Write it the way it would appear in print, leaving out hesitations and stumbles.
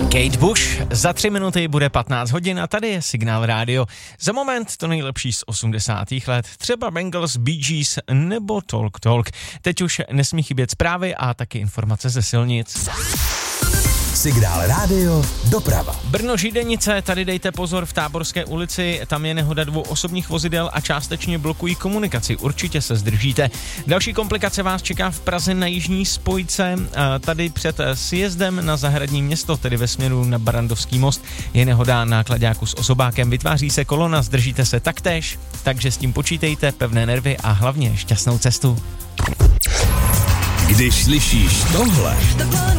Kate Bush, za 3 minuty bude 15 hodin a tady je Signál rádio. Za moment to nejlepší z 80. let, třeba Bangles, Bee Gees nebo Talk Talk. Teď už nesmí chybět zprávy a taky informace ze silnic. Signál rádio, doprava. Brno Židenice, tady dejte pozor, v Táborské ulici, tam je nehoda 2 osobních vozidel a částečně blokují komunikaci, určitě se zdržíte. Další komplikace vás čeká v Praze na jižní spojce, tady před sjezdem na Zahradní město, tedy ve směru na Barandovský most, je nehoda náklaďáku s osobákem, vytváří se kolona, zdržíte se taktéž, takže s tím počítejte, pevné nervy a hlavně šťastnou cestu. Když slyšíš tohle,